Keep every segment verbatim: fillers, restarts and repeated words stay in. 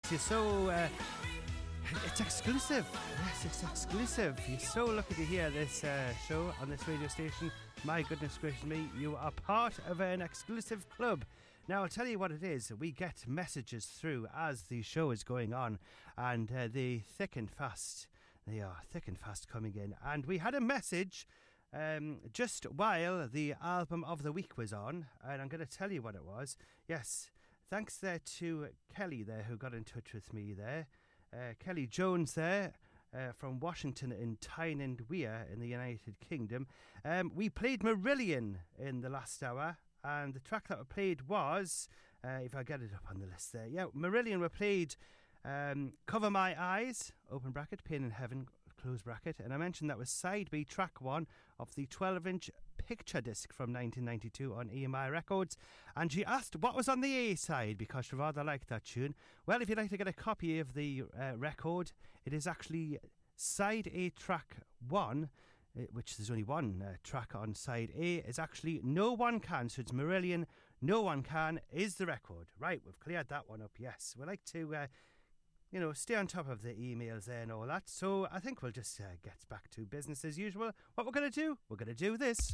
You're so... Uh, it's exclusive. Yes, it's exclusive. You're so lucky to hear this uh, show on this radio station. My goodness gracious me, you are part of an exclusive club. Now, I'll tell you what it is. We get messages through as the show is going on, and uh, they thick and fast. They are thick and fast coming in. And we had a message um, just while the album of the week was on, and I'm going to tell you what it was. Yes, thanks there to Kelly there, who got in touch with me there. Uh, Kelly Jones there. Uh, from Washington in Tyne and Weir in the United Kingdom. Um, we played Marillion in the last hour, and the track that we played was, uh, if I get it up on the list there, yeah, Marillion were played um, Cover My Eyes, open bracket, Pain in Heaven, close bracket, and I mentioned that was side B, track one of the twelve-inch picture disc from nineteen ninety-two on E M I Records, and she asked what was on the A side because she rather liked that tune. Well, if you'd like to get a copy of the uh, record, it is actually side A track one, which there's only one uh, track on side A, is actually No One Can. So it's Marillion, No One Can is the record. Right, we've cleared that one up. Yes, we like to uh, you know, stay on top of the emails there and all that. So I think we'll just uh, get back to business as usual. What we're going to do, we're going to do this.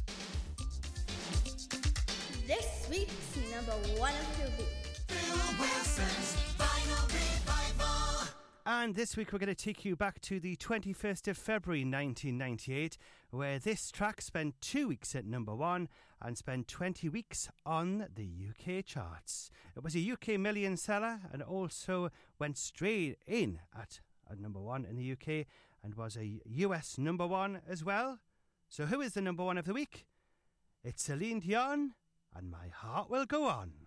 This week's number one of the week. Bill Wilson's Vinyl Revival. And this week we're going to take you back to the twenty-first of February nineteen ninety-eight, where this track spent two weeks at number one and spent twenty weeks on the U K charts. It was a U K million seller and also went straight in at, at number one in the U K and was a U S number one as well. So who is the number one of the week? It's Celine Dion and My Heart Will Go On.